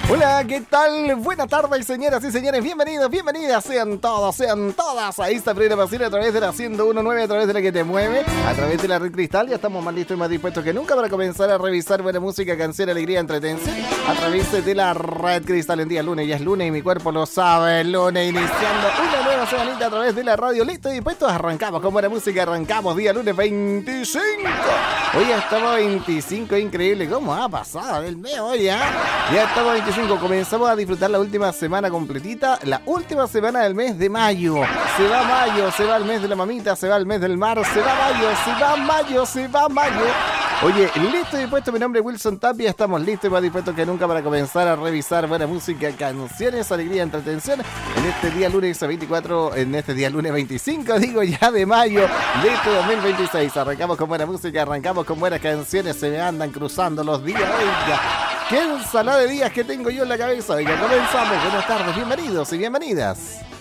Hola, ¿qué tal? Buenas tardes, señoras y señores. Bienvenidos, bienvenidas. Sean todos, sean todas a esta programación a través de la 101.9, a través de la que te mueve, a través de la Red Cristal. Ya estamos más listos y más dispuestos que nunca para comenzar a revisar buena música, canción, alegría, entretención a través de la Red Cristal. En día lunes, ya es lunes y mi cuerpo lo sabe. El lunes iniciando una nueva semanita a través de la radio. Listo y dispuestos. Arrancamos con buena música. Arrancamos día lunes 25. Hoy estamos 25. Increíble cómo ha pasado el mes hoy, ¿eh? Ya estamos 25. Comenzamos a disfrutar la última semana completita, la última semana del mes de mayo. Se va mayo, se va el mes de la mamita, se va el mes del mar, se va mayo, se va mayo, se va mayo. Oye, listo y dispuesto, mi nombre es Wilson Tapia, estamos listos y más dispuestos que nunca para comenzar a revisar buena música, canciones, alegría, entretención en este día lunes 24, en este día lunes 25, digo ya de mayo de este 2026. Arrancamos con buena música, arrancamos con buenas canciones, se me andan cruzando los días, oiga. ¡Qué ensalada de días que tengo yo en la cabeza! Oiga, comenzamos. Buenas tardes, bienvenidos y bienvenidas.